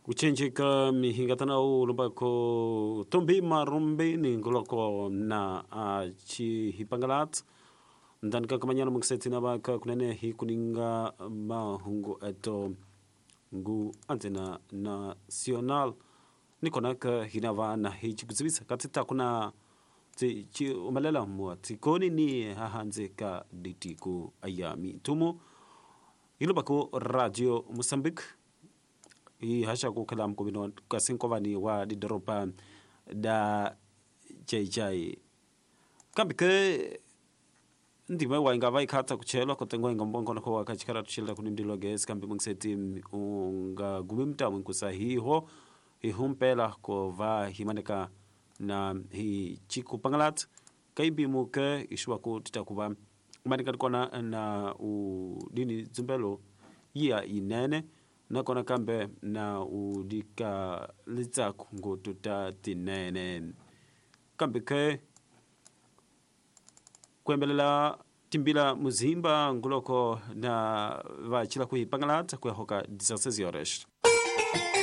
kuchenjika mihingatana ulumba ko tumbi marumbi ni nguloko na chi hipangalat ndan ka kamanyana mungseti na ba ka kunene hi kuninga mahungu eto ngu antena nacional nikona ka hinava na hi chikuzibisa katita kuna chi umalela mua tikoni ni hahanze ka ditiku ayami tumu ilubako radio Mozambique i hasha ku kalam ko bino kasinkovani wa di doropa da chai kambike ndima wa inga vai kata kuchelo ko tengo inga mbongo na ko wakachikara tushilda kunimdilo ges kambi mungseti unga gumimta munkusahiho hi humpela ko va himaneka na hi chiku pangalat kaibi muke ishwa ko titakuba manika kona na u dini zumbelo ya inene na kona kambe na udika litsaku ngotuta tinene kambe ke kwembelela timbila muzimba nguloko na vachila kuipangalat kwehoka 16 horas